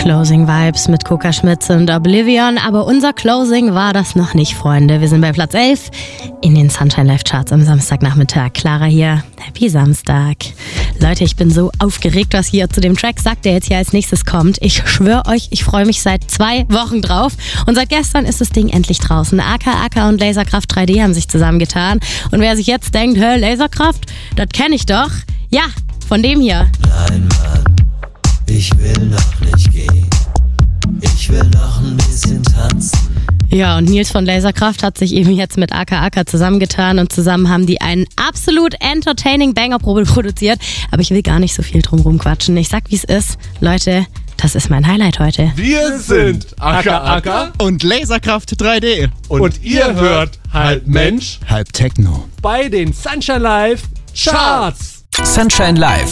Closing Vibes mit Coca Schmitz und Oblivion, aber unser Closing war das noch nicht, Freunde. Wir sind bei Platz 11 in den Sunshine Live Charts am Samstagnachmittag. Clara hier, Happy Samstag. Leute, ich bin so aufgeregt, was hier zu dem Track sagt, der jetzt hier als nächstes kommt. Ich schwöre euch, ich freue mich seit 2 Wochen drauf und seit gestern ist das Ding endlich draußen. AK und Laserkraft 3D haben sich zusammengetan und wer sich jetzt denkt, hä, Laserkraft, das kenne ich doch. Ja, von dem hier. Nein, Mann, ich will noch nicht gehen. Ich will noch ein bisschen tanzen. Ja, und Nils von Laserkraft hat sich eben jetzt mit AK zusammengetan und zusammen haben die einen absolut entertaining Banger produziert. Aber ich will gar nicht so viel drum quatschen. Ich sag, wie es ist. Leute, das ist mein Highlight heute. Wir sind AK und Laserkraft 3D. und ihr hört halb Mensch Halb Techno. bei den Sunshine Live Charts. Sunshine Live,